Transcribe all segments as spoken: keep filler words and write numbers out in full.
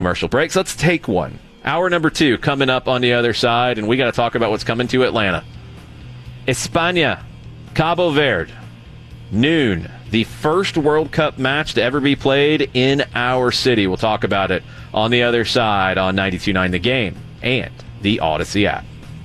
Commercial breaks. Let's take one. Hour number two coming up on the other side, and we got to talk about what's coming to Atlanta. España, Cabo Verde, noon. The first World Cup match to ever be played in our city. We'll talk about it on the other side on ninety-two point nine The Game and the Odyssey app.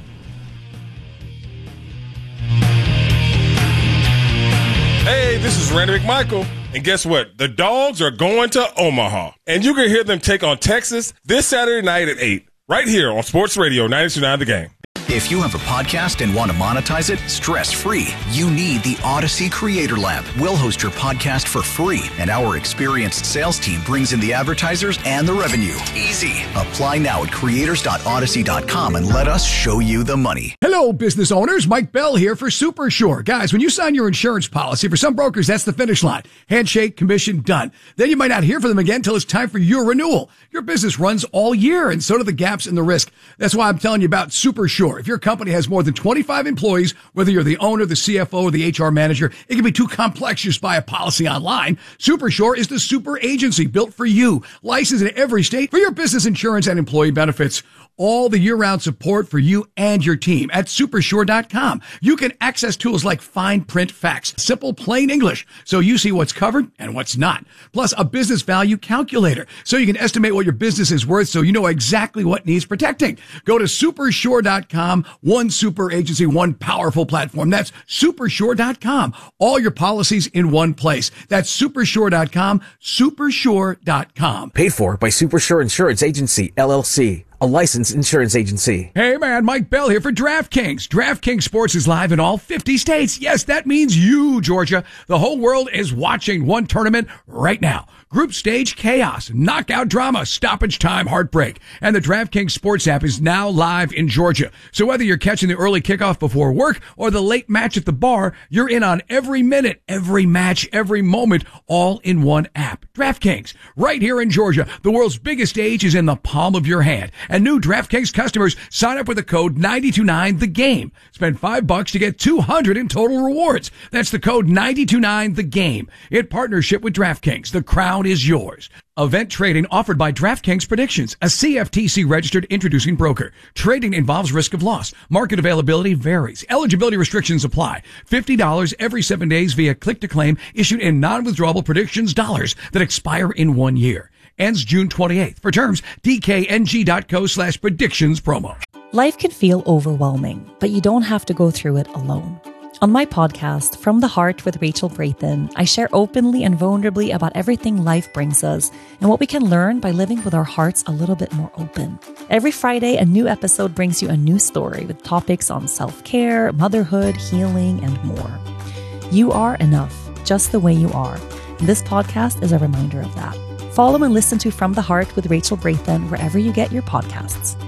Hey, this is Randy McMichael. And guess what? The Dogs are going to Omaha. And you can hear them take on Texas this Saturday night at eight, right here on Sports Radio ninety-two point nine The Game. If you have a podcast and want to monetize it stress-free, you need the Odyssey Creator Lab. We'll host your podcast for free, and our experienced sales team brings in the advertisers and the revenue. Easy. Apply now at creators dot odyssey dot com and let us show you the money. Hello, business owners. Mike Bell here for Super Sure. Guys, when you sign your insurance policy, for some brokers, that's the finish line. Handshake, commission, done. Then you might not hear from them again until it's time for your renewal. Your business runs all year, and so do the gaps in the risk. That's why I'm telling you about Super Sure. If your company has more than twenty-five employees, whether you're the owner, the C F O, or the H R manager, it can be too complex just buy a policy online. Super Sure is the super agency built for you, licensed in every state for your business insurance and employee benefits. All the year-round support for you and your team at super sure dot com. You can access tools like fine print facts, simple plain English, so you see what's covered and what's not. Plus a business value calculator, so you can estimate what your business is worth so you know exactly what needs protecting. Go to super sure dot com. One super agency, one powerful platform. That's super sure dot com. All your policies in one place. That's super sure dot com. super sure dot com. Paid for by Supersure Insurance Agency, L L C. A licensed insurance agency. Hey man, Mike Bell here for DraftKings. DraftKings Sports is live in all fifty states. Yes, that means you, Georgia. The whole world is watching one tournament right now. Group stage chaos, knockout drama, stoppage time heartbreak. And the DraftKings Sports app is now live in Georgia. So whether you're catching the early kickoff before work or the late match at the bar, you're in on every minute, every match, every moment, all in one app. DraftKings, right here in Georgia. The world's biggest stage is in the palm of your hand. And new DraftKings customers sign up with the code ninety-two point nine the game. Spend five bucks to get two hundred in total rewards. That's the code ninety-two point nine the game. In partnership with DraftKings, the crown is yours. Event trading offered by DraftKings Predictions, a C F T C registered introducing broker. Trading involves risk of loss. Market availability varies. Eligibility restrictions apply. fifty dollars every seven days via click to claim issued in non-withdrawable predictions dollars that expire in one year. Ends June twenty-eighth. For terms, d k n g dot co slash predictions promo. Life can feel overwhelming, but you don't have to go through it alone. On my podcast, From the Heart with Rachel Brayton, I share openly and vulnerably about everything life brings us and what we can learn by living with our hearts a little bit more open. Every Friday, a new episode brings you a new story with topics on self-care, motherhood, healing, and more. You are enough, just the way you are. And this podcast is a reminder of that. Follow and listen to From the Heart with Rachel Brayton wherever you get your podcasts.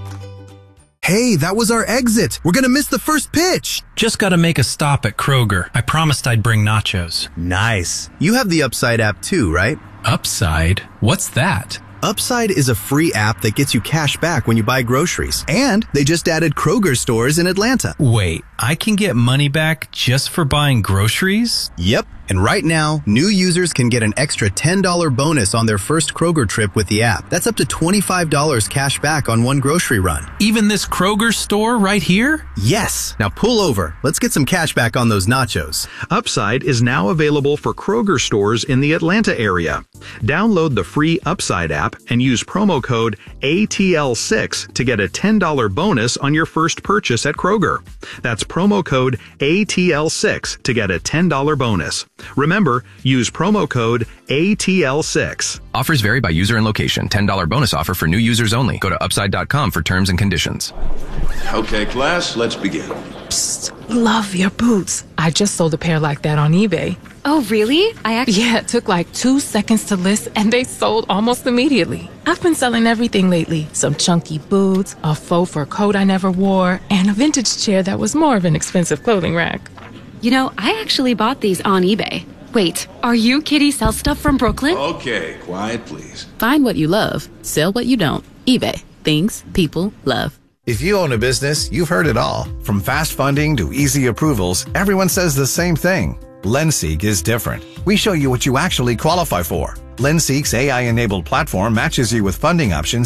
Hey, that was our exit. We're going to miss the first pitch. Just got to make a stop at Kroger. I promised I'd bring nachos. Nice. You have the Upside app too, right? Upside? What's that? Upside is a free app that gets you cash back when you buy groceries. And they just added Kroger stores in Atlanta. Wait, I can get money back just for buying groceries? Yep. And right now, new users can get an extra ten dollars bonus on their first Kroger trip with the app. That's up to twenty-five dollars cash back on one grocery run. Even this Kroger store right here? Yes. Now pull over. Let's get some cash back on those nachos. Upside is now available for Kroger stores in the Atlanta area. Download the free Upside app and use promo code A T L six to get a ten dollars bonus on your first purchase at Kroger. That's promo code A T L six to get a ten dollars bonus. Remember, use promo code A T L six. Offers vary by user and location. ten dollars bonus offer for new users only. Go to upside dot com for terms and conditions. Okay, class, let's begin. Psst, love your boots. I just sold a pair like that on eBay. Oh, really? I actually... Yeah, it took like two seconds to list, and they sold almost immediately. I've been selling everything lately. Some chunky boots, a faux fur coat I never wore, and a vintage chair that was more of an expensive clothing rack. You know, I actually bought these on eBay. Wait, are you Kitty Sell Stuff from Brooklyn? Okay, quiet please. Find what you love, sell what you don't. eBay. Things people love. If you own a business, you've heard it all. From fast funding to easy approvals, everyone says the same thing. LendSeek is different. We show you what you actually qualify for. LendSeek's A I-enabled platform matches you with funding options